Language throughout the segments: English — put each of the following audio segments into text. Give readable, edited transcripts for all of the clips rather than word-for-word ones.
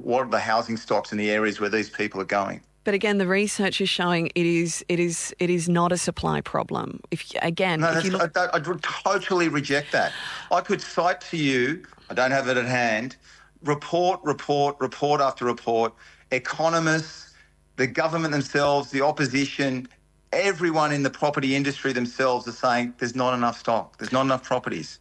what are the housing stocks in the areas where these people are going. But again, the research is showing it is not a supply problem. I totally reject that. I could cite to you, I don't have it at hand, report after report, economists, the government themselves, the opposition, everyone in the property industry themselves are saying there's not enough stock, there's not enough properties.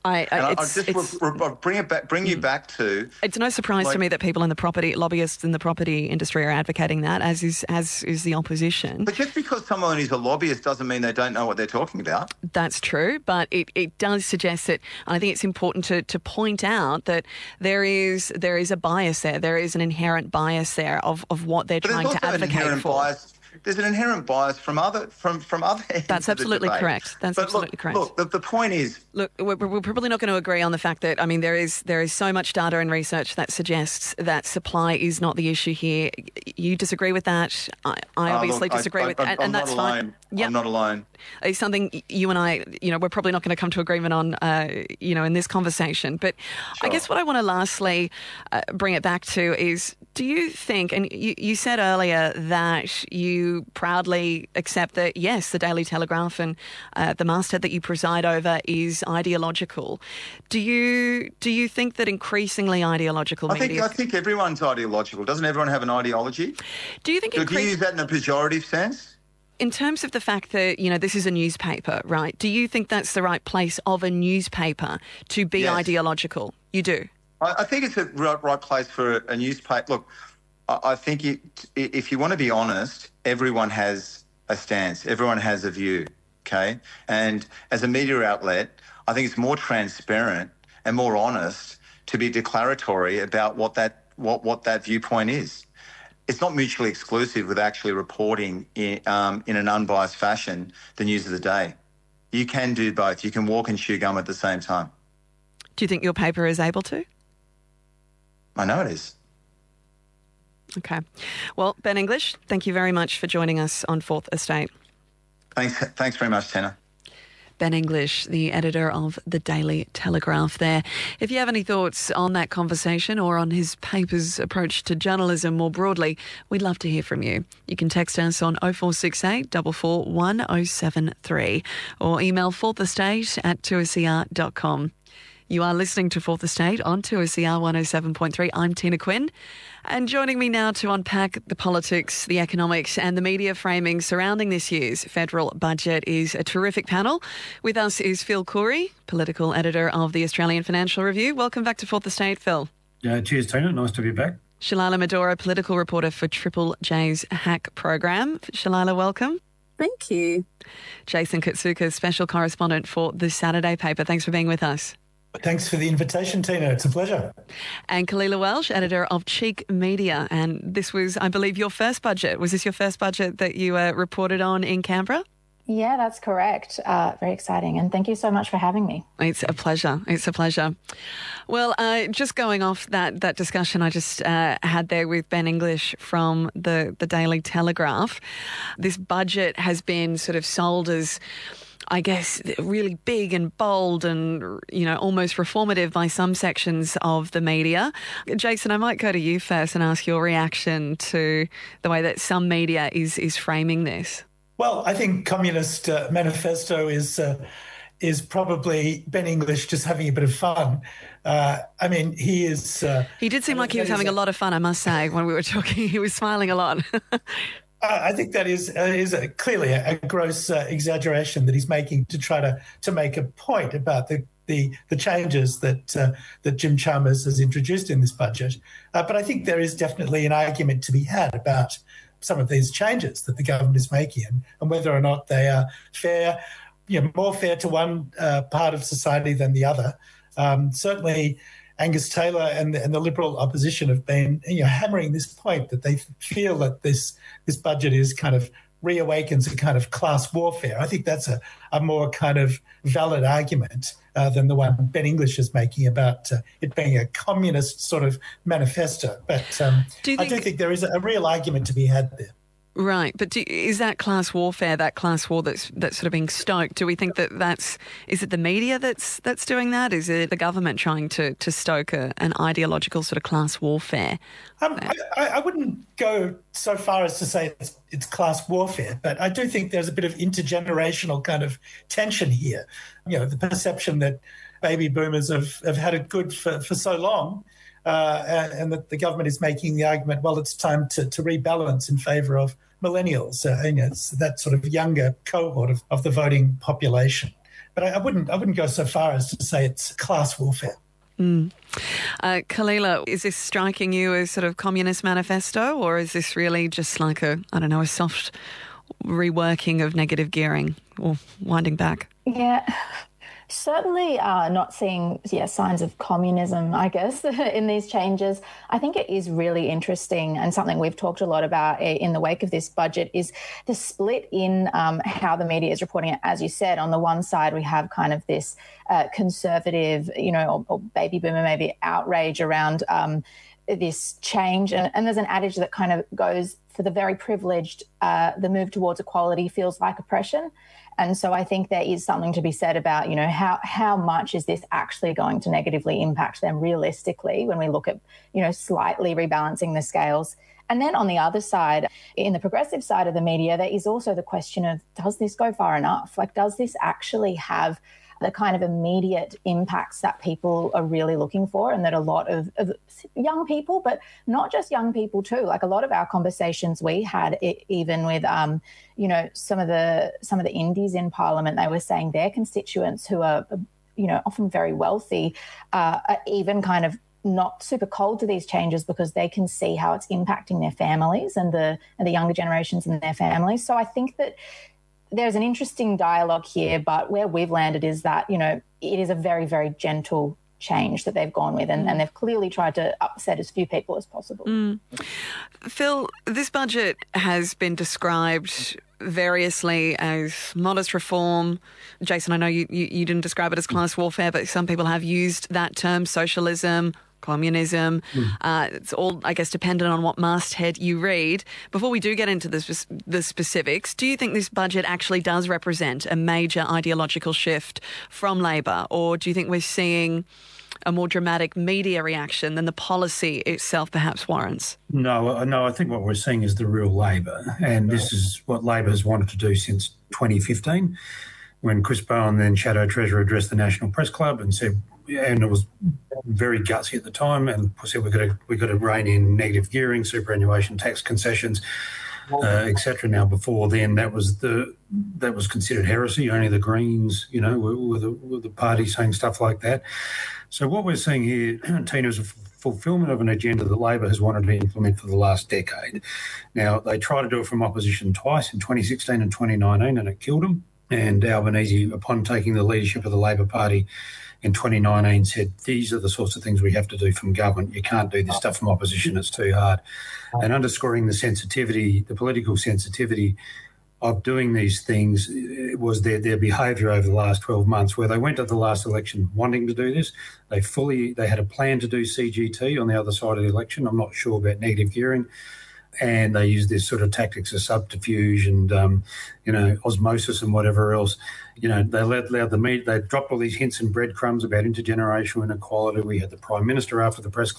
Bring you back to. It's no surprise to me that people in the property, lobbyists in the property industry, are advocating that, as is the opposition. But just because someone is a lobbyist doesn't mean they don't know what they're talking about. That's true, but it does suggest that, and I think it's important to point out that there is a bias there. There is an inherent bias there of what they're trying to advocate for. There's an inherent bias from other ends. That's absolutely correct. That's absolutely correct. Look, the point is... Look, we're probably not going to agree on the fact that, I mean, there is so much data and research that suggests that supply is not the issue here. You disagree with that. I obviously disagree with that, and that's fine. Yep. I'm not alone. It's something you and I, we're probably not going to come to agreement on, in this conversation. But sure. I guess what I want to lastly bring it back to is, do you think, and you said earlier that you proudly accept that, yes, the Daily Telegraph and the masthead that you preside over is ideological. Do you think that increasingly ideological media... I think everyone's ideological. Doesn't everyone have an ideology? Do you think... Do you use that in a pejorative sense? In terms of the fact that, this is a newspaper, right? Do you think that's the right place of a newspaper to be ideological? You do? I think it's the right place for a newspaper. Look, I think if you want to be honest, everyone has a stance. Everyone has a view, okay? And as a media outlet, I think it's more transparent and more honest to be declaratory about what that viewpoint is. It's not mutually exclusive with actually reporting in an unbiased fashion the news of the day. You can do both. You can walk and chew gum at the same time. Do you think your paper is able to? I know it is. Okay. Well, Ben English, thank you very much for joining us on Fourth Estate. Thanks very much, Tina. Ben English, the editor of the Daily Telegraph there. If you have any thoughts on that conversation or on his paper's approach to journalism more broadly, we'd love to hear from you. You can text us on 0468 44 1073 or email fourthestate@2SER.com. You are listening to Fourth Estate on 2SER 107.3. I'm Tina Quinn. And joining me now to unpack the politics, the economics and the media framing surrounding this year's federal budget is a terrific panel. With us is Phil Coorey, political editor of the Australian Financial Review. Welcome back to Fourth Estate, Phil. Cheers, Tina. Nice to be back. Shalala Medora, political reporter for Triple J's Hack program. Shalala, welcome. Thank you. Jason Katsuka, special correspondent for The Saturday paper. Thanks for being with us. Thanks for the invitation, Tina. It's a pleasure. And Kalila Welsh, editor of Cheek Media. And this was, I believe, your first budget. Was this your first budget that you reported on in Canberra? Yeah, that's correct. Very exciting. And thank you so much for having me. It's a pleasure. It's a pleasure. Well, just going off that discussion I just had there with Ben English from the Daily Telegraph, this budget has been sort of sold as, I guess, really big and bold and, almost reformative by some sections of the media. Jason, I might go to you first and ask your reaction to the way that some media is framing this. Well, I think Communist Manifesto is probably Ben English just having a bit of fun. He is... he did seem like he was having a lot of fun, I must say, when we were talking. He was smiling a lot. I think that is clearly a gross exaggeration that he's making to try to make a point about the changes that Jim Chalmers has introduced in this budget. But I think there is definitely an argument to be had about some of these changes that the government is making and whether or not they are fair, more fair to one part of society than the other. Certainly, Angus Taylor and the Liberal opposition have been hammering this point that they feel that this budget is kind of reawakens a kind of class warfare. I think that's a more kind of valid argument than the one Ben English is making about it being a communist sort of manifesto. But I do think there is a real argument to be had there. Right, but is that class warfare, that class war that's sort of being stoked? Do we think is it the media that's doing that? Is it the government trying to stoke an ideological sort of class warfare? I wouldn't go so far as to say it's class warfare, but I do think there's a bit of intergenerational kind of tension here. You know, the perception that baby boomers have had it good for so long, and that the government is making the argument, well, it's time to rebalance in favour of millennials. It's that sort of younger cohort of the voting population. But I wouldn't go so far as to say it's class warfare. Kalila, is this striking you as sort of communist manifesto, or is this really just like a soft reworking of negative gearing or winding back? Yeah. Certainly not seeing signs of communism, I guess, in these changes. I think it is really interesting, and something we've talked a lot about in the wake of this budget is the split in how the media is reporting it. As you said, on the one side, we have kind of this conservative, or baby boomer maybe outrage around this change. And there's an adage that kind of goes, for the very privileged, the move towards equality feels like oppression. And so I think there is something to be said about, how much is this actually going to negatively impact them realistically when we look at, slightly rebalancing the scales. And then on the other side, in the progressive side of the media, there is also the question of, does this go far enough? Like, does this actually have the kind of immediate impacts that people are really looking for, and that a lot of young people, but not just young people too, like a lot of our conversations we had, even with, some of the indies in Parliament, they were saying their constituents who are, often very wealthy, are even kind of not super cold to these changes because they can see how it's impacting their families and the younger generations in their families. So I think that there's an interesting dialogue here, but where we've landed is that, it is a very, very gentle change that they've gone with, and they've clearly tried to upset as few people as possible. Phil, this budget has been described variously as modest reform. Jason, I know you didn't describe it as class warfare, but some people have used that term, socialism, communism. It's all, I guess, dependent on what masthead you read. Before we do get into the specifics, do you think this budget actually does represent a major ideological shift from Labor, or do you think we're seeing a more dramatic media reaction than the policy itself perhaps warrants? No, I think what we're seeing is the real Labor, and this is what Labor has wanted to do since 2015, when Chris Bowen, then Shadow Treasurer, addressed the National Press Club and said, and it was very gutsy at the time, and said we've got to rein in negative gearing, superannuation tax concessions, etc. Now, before then, that was considered heresy. Only the Greens, were the party saying stuff like that. So what we're seeing here, Tina, is a fulfilment of an agenda that Labor has wanted to implement for the last decade. Now, they tried to do it from opposition twice, in 2016 and 2019, and it killed them. And Albanese, upon taking the leadership of the Labor Party in 2019, said, these are the sorts of things we have to do from government. You can't do this stuff from opposition. It's too hard. And underscoring the political sensitivity of doing these things was their behaviour over the last 12 months, where they went to the last election wanting to do this. They had a plan to do CGT on the other side of the election. I'm not sure about negative gearing. And they used this sort of tactics of subterfuge and, osmosis and whatever else. They allowed the media, they dropped all these hints and breadcrumbs about intergenerational inequality. We had the Prime Minister after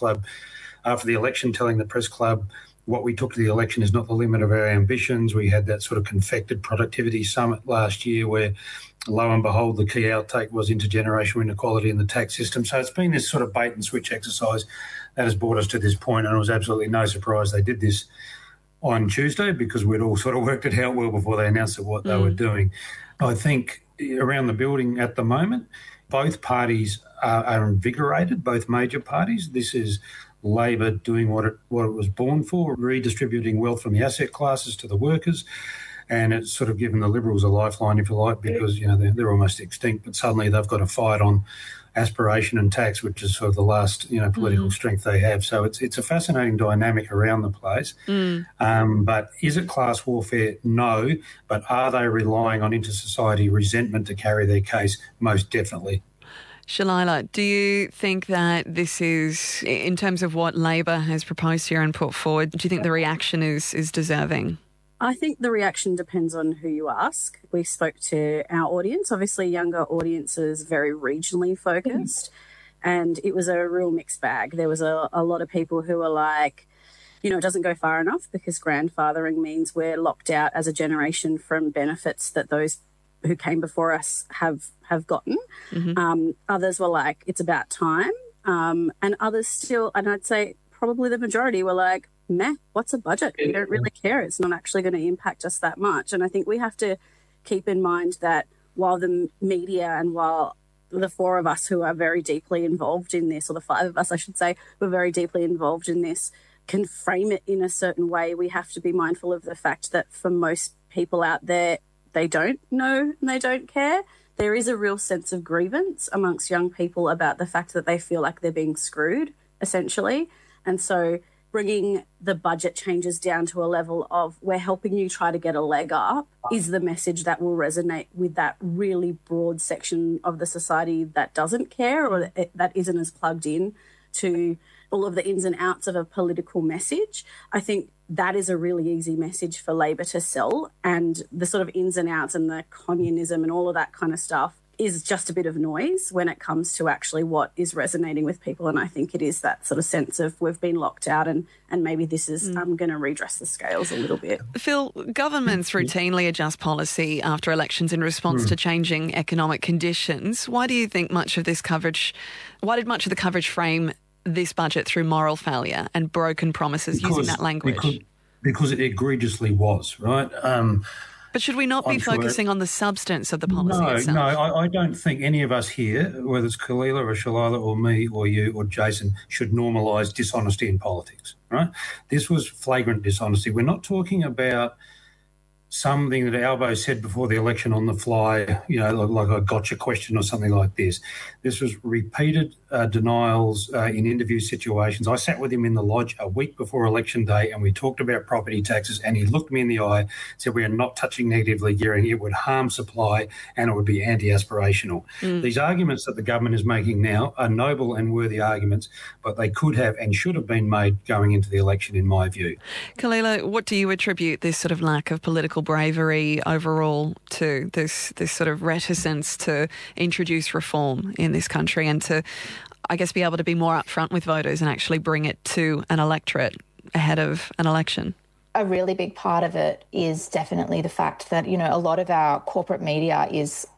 the election, telling the Press Club what we took to the election is not the limit of our ambitions. We had that sort of confected productivity summit last year where, lo and behold, the key outtake was intergenerational inequality in the tax system. So it's been this sort of bait and switch exercise that has brought us to this point, and it was absolutely no surprise they did this on Tuesday, because we'd all sort of worked it out well before they announced what they were doing. I think around the building at the moment, both parties are invigorated, both major parties. This is Labor doing what it was born for, redistributing wealth from the asset classes to the workers. And it's sort of given the Liberals a lifeline, if you like, because they're almost extinct, but suddenly they've got to fight on aspiration and tax, which is sort of the last political strength they have. So it's a fascinating dynamic around the place. But is it class warfare? No. But are they relying on inter-society resentment to carry their case? Most definitely. Shalila, do you think that this is, in terms of what Labor has proposed here and put forward, do you think the reaction is deserving? I think the reaction depends on who you ask. We spoke to our audience, obviously younger audiences, very regionally focused, and it was a real mixed bag. There was a lot of people who were like, you know, it doesn't go far enough because grandfathering means we're locked out as a generation from benefits that those who came before us have gotten. Others were like, it's about time. And others still, and I'd say probably the majority were like, meh, what's a budget? We don't really care. It's not actually going to impact us that much. And I think we have to keep in mind that while the media and while the four of us who are very deeply involved in this, or the five of us, I should say, who are very deeply involved in this, can frame it in a certain way, we have to be mindful of the fact that for most people out there, they don't know and they don't care. There is a real sense of grievance amongst young people about the fact that they feel like they're being screwed, essentially. And so bringing the budget changes down to a level of we're helping you try to get a leg up is the message that will resonate with that really broad section of the society that doesn't care or that isn't as plugged in to all of the ins and outs of a political message. I think that is a really easy message for Labor to sell, and the sort of ins and outs and the communism and all of that kind of stuff is just a bit of noise when it comes to actually what is resonating with people. And I think it is that sort of sense of we've been locked out and maybe this is going to redress the scales a little bit. Phil, governments routinely adjust policy after elections in response to changing economic conditions. Why do you think why did much of the coverage frame this budget through moral failure and broken promises using that language? Because it egregiously was, right? But should we not be focusing on the substance of the policy itself? No, I don't think any of us here, whether it's Kalila or Shalala or me or you or Jason, should normalise dishonesty in politics, right? This was flagrant dishonesty. We're not talking about something that Albo said before the election on the fly, you know, like a gotcha question or something like this. This was repeated denials in interview situations. I sat with him in the lodge a week before election day and we talked about property taxes and he looked me in the eye, said we are not touching negatively gearing, it would harm supply and it would be anti-aspirational. These arguments that the government is making now are noble and worthy arguments, but they could have and should have been made going into the election in my view. Kalila, what do you attribute this sort of lack of political bravery overall to, this sort of reticence to introduce reform in this country and to, I guess, be able to be more upfront with voters and actually bring it to an electorate ahead of an election? A really big part of it is definitely the fact that, you know, a lot of our corporate media is,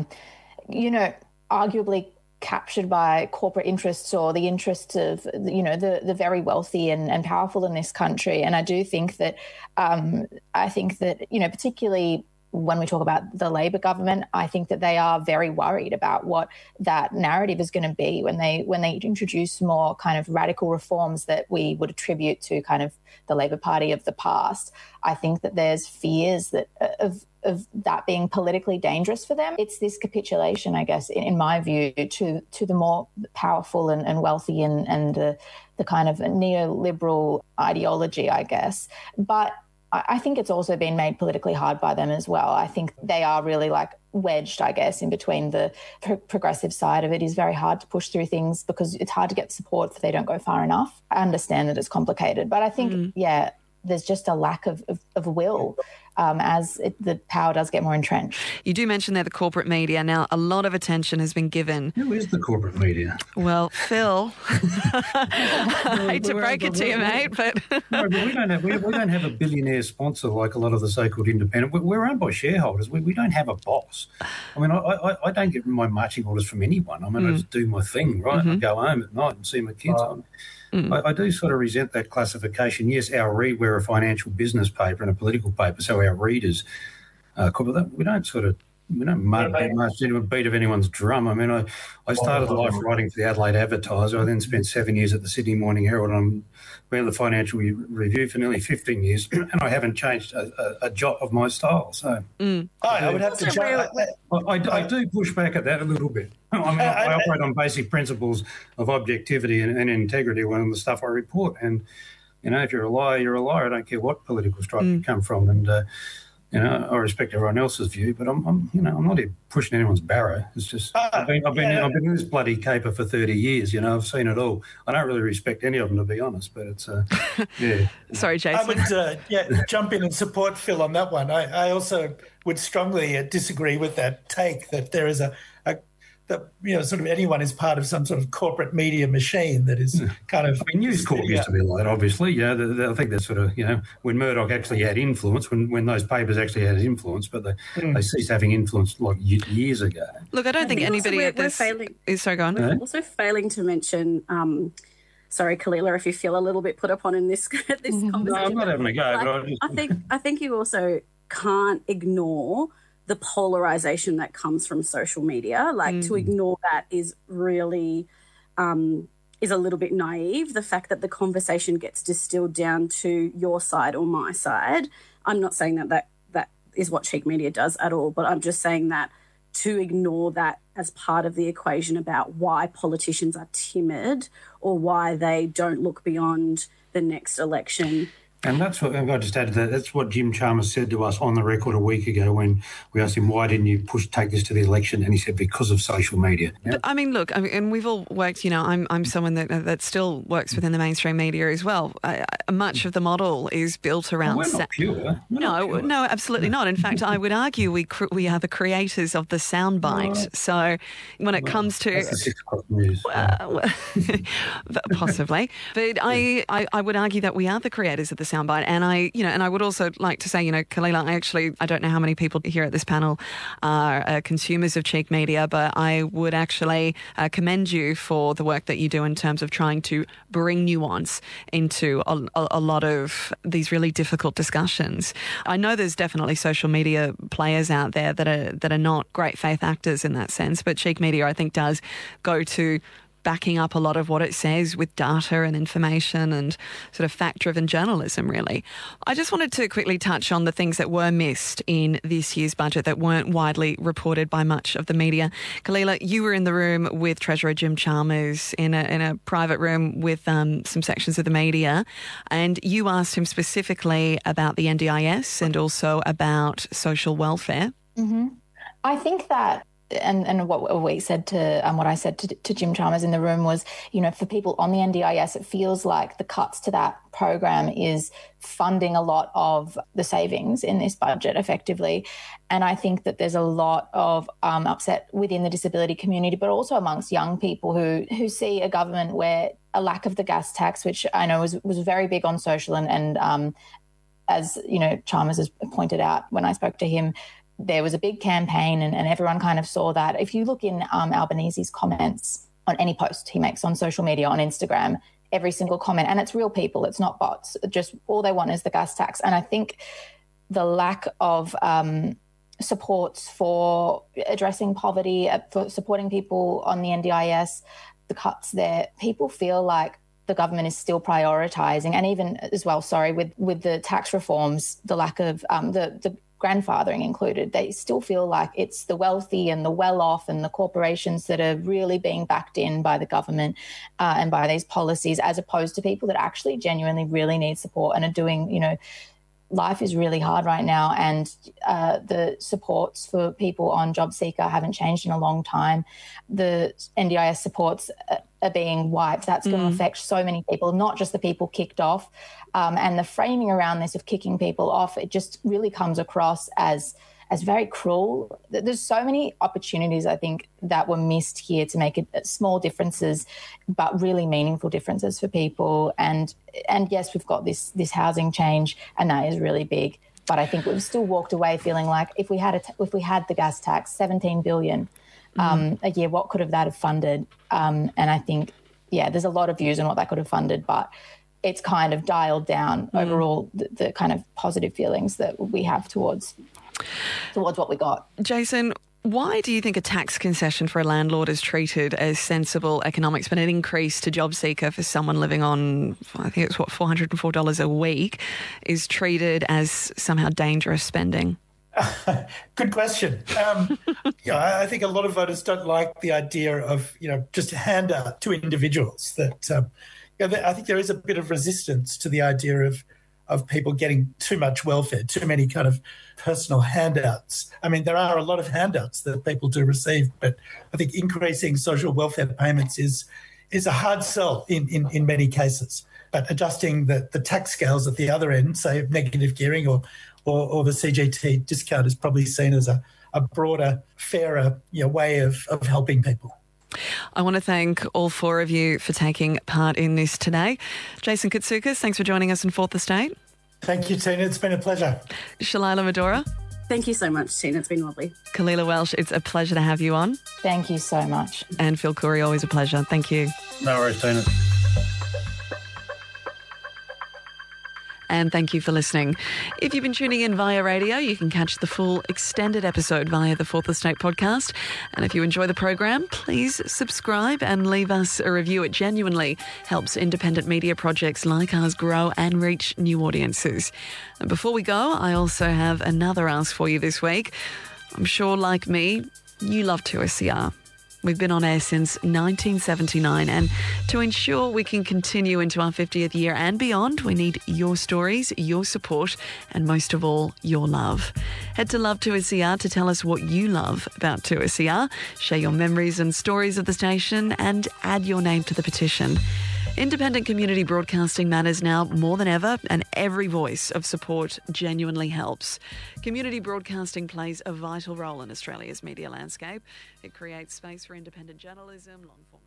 arguably captured by corporate interests or the interests of, you know, the very wealthy and powerful in this country. And I do think that, you know, particularly when we talk about the Labor government, I think that they are very worried about what that narrative is going to be when they introduce more kind of radical reforms that we would attribute to kind of the Labor Party of the past. I think that there's fears that of that being politically dangerous for them. It's this capitulation, I guess, in my view, to the more powerful and wealthy and the kind of neoliberal ideology, I guess. But I think it's also been made politically hard by them as well. I think they are really like wedged, I guess, in between the progressive side of it. Is very hard to push through things because it's hard to get support if they don't go far enough. I understand that it's complicated, but I think, there's just a lack of will as the power does get more entrenched. You do mention there the corporate media. Now, a lot of attention has been given. Who is the corporate media? Well, Phil, I hate to break it to you, mate, but... No, but we don't have a billionaire sponsor like a lot of the so-called independent. We're owned by shareholders. We don't have a boss. I mean, I don't get my marching orders from anyone. I mean, I just do my thing, right? I go home at night and see my kids. I do sort of resent that classification. Yes, we're a financial business paper and a political paper, so our readers, we don't march into a beat of anyone's drum. I mean, I started life writing for the Adelaide Advertiser. I then spent 7 years at the Sydney Morning Herald. I'm been at the Financial Review for nearly 15 years, and I haven't changed a jot of my style. So I would have to. I do push back at that a little bit. I mean, I operate on basic principles of objectivity and integrity when the stuff I report. And you know, if you're a liar, you're a liar. I don't care what political stripe you come from. And You know, I respect everyone else's view, but I'm not here pushing anyone's barrow. It's just I've been in this bloody caper for 30 years. You know, I've seen it all. I don't really respect any of them, to be honest. But it's yeah. Sorry, Jason. I would jump in and support Phil on that one. I also would strongly disagree with that take that there is sort of anyone is part of some sort of corporate media machine that is kind of... News Corp used to be like that, obviously. Yeah, I think that's sort of, when Murdoch actually had influence, when those papers actually had influence, but they ceased having influence like years ago. Look, I don't think anybody at this... Sorry, go on. We're also failing to mention... sorry, Kalila, if you feel a little bit put upon in this conversation. No, I'm not having a go. I think you also can't ignore the polarization that comes from social media. To ignore that is really is a little bit naive. The fact that the conversation gets distilled down to your side or my side. I'm not saying that is what Cheek Media does at all, but I'm just saying that to ignore that as part of the equation about why politicians are timid or why they don't look beyond the next election. And that's what I just added. That's what Jim Chalmers said to us on the record a week ago when we asked him, "Why didn't you take this to the election?" And he said, "Because of social media." Yeah? But, I mean, look, and we've all worked. I'm someone that still works within the mainstream media as well. Much of the model is built around. We're not pure. No, absolutely not. In fact, I would argue we are the creators of the soundbite. So when it comes to that's the 6 o'clock news, possibly, but I would argue that we are the creators of the soundbite. And I would also like to say, Kalila, I don't know how many people here at this panel are consumers of Cheek Media, but I would actually commend you for the work that you do in terms of trying to bring nuance into a lot of these really difficult discussions. I know there's definitely social media players out there that are not great faith actors in that sense, but Cheek Media, I think, does go to backing up a lot of what it says with data and information and sort of fact-driven journalism, really. I just wanted to quickly touch on the things that were missed in this year's budget that weren't widely reported by much of the media. Kalila, you were in the room with Treasurer Jim Chalmers in a private room with some sections of the media, and you asked him specifically about the NDIS and also about social welfare. Mm-hmm. I think that and what we said to what I said to Jim Chalmers in the room was, for people on the NDIS, it feels like the cuts to that program is funding a lot of the savings in this budget effectively. And I think that there's a lot of upset within the disability community, but also amongst young people who see a government where a lack of the gas tax, which I know was very big on social and as Chalmers has pointed out when I spoke to him, there was a big campaign and everyone kind of saw that. If you look in Albanese's comments on any post he makes on social media, on Instagram, every single comment, and it's real people, it's not bots, just all they want is the gas tax. And I think the lack of supports for addressing poverty, for supporting people on the NDIS, the cuts there, people feel like the government is still prioritising, and even as well, with the tax reforms, the lack of the grandfathering included, they still feel like it's the wealthy and the well-off and the corporations that are really being backed in by the government and by these policies, as opposed to people that actually genuinely really need support and are doing, life is really hard right now, and the supports for people on JobSeeker haven't changed in a long time. The NDIS supports are being wiped. That's going to affect so many people, not just the people kicked off. And the framing around this of kicking people off, it just really comes across as very cruel. There's so many opportunities, I think, that were missed here to make small differences, but really meaningful differences for people. And yes, we've got this housing change, and that is really big. But I think we've still walked away feeling like if we had the gas tax, $17 billion a year, what could that have funded? And I think, there's a lot of views on what that could have funded, but it's kind of dialed down overall the kind of positive feelings that we have towards what we got. Jason, why do you think a tax concession for a landlord is treated as sensible economics, but an increase to JobSeeker for someone living on, I think it's $404 a week, is treated as somehow dangerous spending? Good question. I think a lot of voters don't like the idea of, just a handout to individuals. That I think there is a bit of resistance to the idea of of people getting too much welfare, too many kind of personal handouts. I mean, there are a lot of handouts that people do receive, but I think increasing social welfare payments is a hard sell in many cases. But adjusting the tax scales at the other end, say negative gearing or the CGT discount, is probably seen as a broader, fairer way of helping people. I want to thank all four of you for taking part in this today. Jason Katsoukas, thanks for joining us in Fourth Estate. Thank you, Tina. It's been a pleasure. Shalila Medora. Thank you so much, Tina. It's been lovely. Kalila Welsh, it's a pleasure to have you on. Thank you so much. And Phil Coorey, always a pleasure. Thank you. No worries, Tina. And thank you for listening. If you've been tuning in via radio, you can catch the full extended episode via the Fourth Estate podcast. And if you enjoy the program, please subscribe and leave us a review. It genuinely helps independent media projects like ours grow and reach new audiences. And before we go, I also have another ask for you this week. I'm sure, like me, you love 2SER. We've been on air since 1979, and to ensure we can continue into our 50th year and beyond, we need your stories, your support, and most of all, your love. Head to Love 2SER to tell us what you love about 2SER, share your memories and stories of the station, and add your name to the petition. Independent community broadcasting matters now more than ever, and every voice of support genuinely helps. Community broadcasting plays a vital role in Australia's media landscape. It creates space for independent journalism, long-form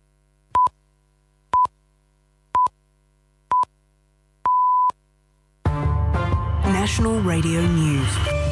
discussion. National Radio News.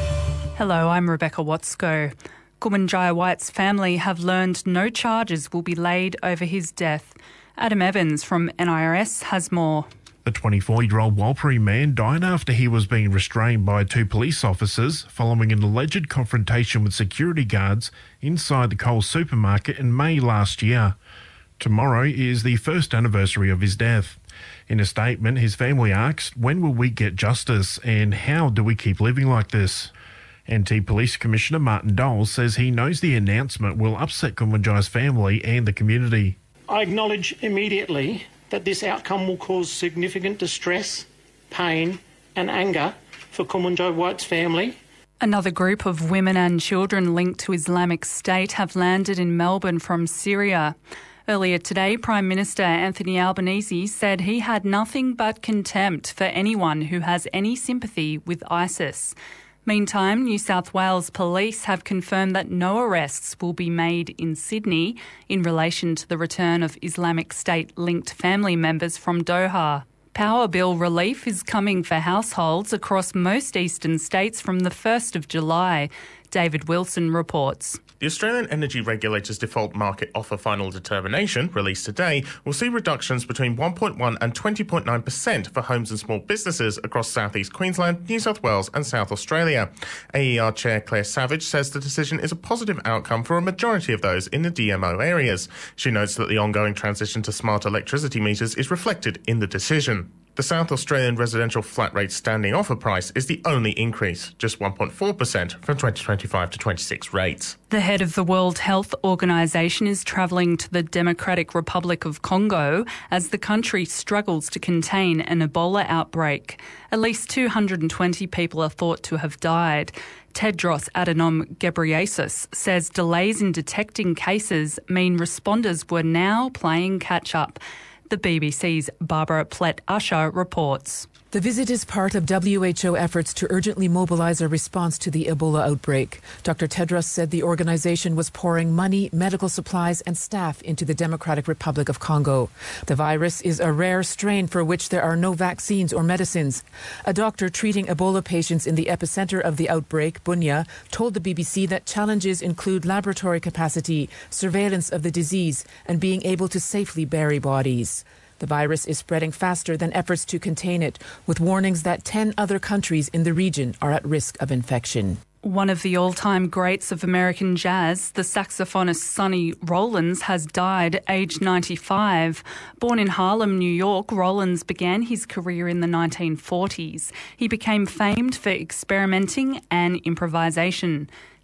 Hello, I'm Rebecca Watsko. Kumanjaya White's family have learned no charges will be laid over his death. Adam Evans from NIRS has more. The 24-year-old Warlpiri man died after he was being restrained by two police officers following an alleged confrontation with security guards inside the Coles supermarket in May last year. Tomorrow is the first anniversary of his death. In a statement, his family asked, "When will we get justice and how do we keep living like this?" NT Police Commissioner Martin Dole says he knows the announcement will upset Kumanjaya's family and the community. I acknowledge immediately that this outcome will cause significant distress, pain and anger for Kumanjaya White's family. Another group of women and children linked to Islamic State have landed in Melbourne from Syria. Earlier today, Prime Minister Anthony Albanese said he had nothing but contempt for anyone who has any sympathy with ISIS. Meantime, New South Wales Police have confirmed that no arrests will be made in Sydney in relation to the return of Islamic State-linked family members from Doha. Power bill relief is coming for households across most eastern states from the 1st of July. David Wilson reports. The Australian Energy Regulator's default market offer final determination, released today, will see reductions between 1.1 and 20.9% for homes and small businesses across southeast Queensland, New South Wales and South Australia. AER Chair Claire Savage says the decision is a positive outcome for a majority of those in the DMO areas. She notes that the ongoing transition to smart electricity meters is reflected in the decision. The South Australian residential flat rate standing offer price is the only increase, just 1.4% from 2025 to 26 rates. The head of the World Health Organization is travelling to the Democratic Republic of Congo as the country struggles to contain an Ebola outbreak. At least 220 people are thought to have died. Tedros Adhanom Ghebreyesus says delays in detecting cases mean responders were now playing catch-up. The BBC's Barbara Plett-Usher reports. The visit is part of WHO efforts to urgently mobilize a response to the Ebola outbreak. Dr. Tedros said the organization was pouring money, medical supplies and staff into the Democratic Republic of Congo. The virus is a rare strain for which there are no vaccines or medicines. A doctor treating Ebola patients in the epicenter of the outbreak, Bunia, told the BBC that challenges include laboratory capacity, surveillance of the disease and being able to safely bury bodies. The virus is spreading faster than efforts to contain it, with warnings that 10 other countries in the region are at risk of infection. One of the all-time greats of American jazz, the saxophonist Sonny Rollins, has died aged 95. Born in Harlem, New York, Rollins began his career in the 1940s. He became famed for experimenting and improvisation.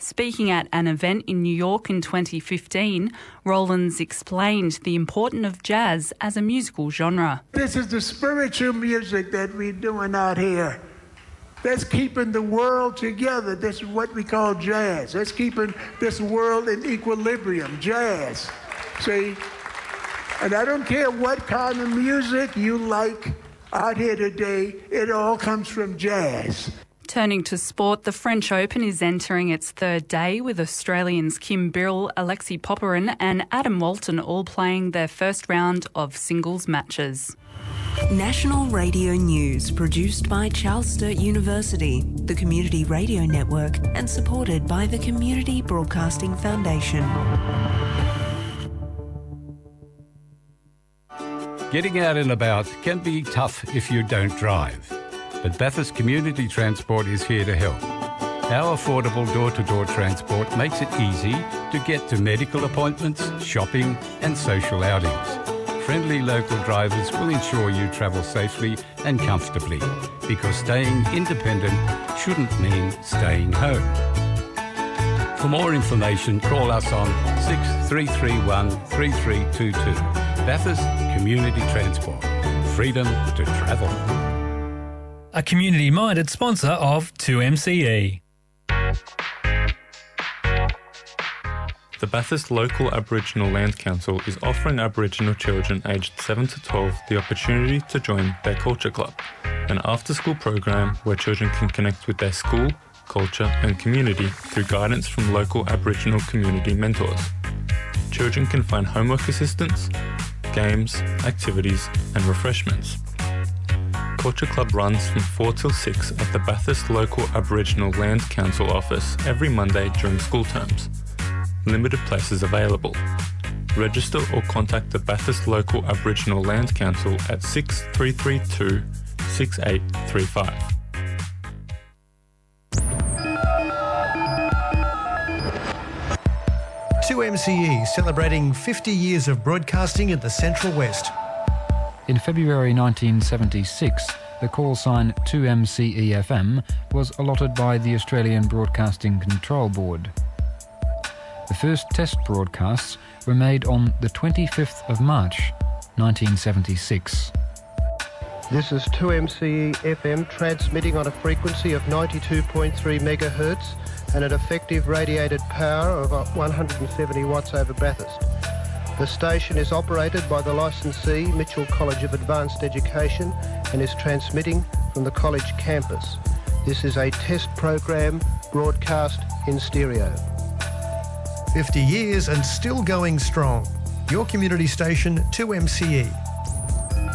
Speaking at an event in New York in 2015, Rollins explained the importance of jazz as a musical genre. This is the spiritual music that we're doing out here. That's keeping the world together. This is what we call jazz. That's keeping this world in equilibrium, jazz. See? And I don't care what kind of music you like out here today, it all comes from jazz. Turning to sport, the French Open is entering its third day with Australians Kim Birrell, Alexei Popyrin and Adam Walton all playing their first round of singles matches. National Radio News, produced by Charles Sturt University, the Community Radio Network, and supported by the Community Broadcasting Foundation. Getting out and about can be tough if you don't drive. But Bathurst Community Transport is here to help. Our affordable door-to-door transport makes it easy to get to medical appointments, shopping and social outings. Friendly local drivers will ensure you travel safely and comfortably, because staying independent shouldn't mean staying home. For more information, call us on 6331 3322. Bathurst Community Transport. Freedom to travel. A community-minded sponsor of 2MCE. The Bathurst Local Aboriginal Land Council is offering Aboriginal children aged 7 to 12 the opportunity to join their Culture Club, an after-school program where children can connect with their school, culture and community through guidance from local Aboriginal community mentors. Children can find homework assistance, games, activities and refreshments. Culture Club runs from 4 till 6 at the Bathurst Local Aboriginal Land Council office every Monday during school terms. Limited places available. Register or contact the Bathurst Local Aboriginal Land Council at 6332 6835. Two MCE celebrating 50 years of broadcasting in the Central West. In February 1976, the call sign 2MCE-FM was allotted by the Australian Broadcasting Control Board. The first test broadcasts were made on the 25th of March, 1976. This is 2MCE-FM transmitting on a frequency of 92.3 megahertz and an effective radiated power of 170 watts over Bathurst. The station is operated by the licensee Mitchell College of Advanced Education and is transmitting from the college campus. This is a test program broadcast in stereo. 50 years and still going strong. Your community station 2MCE.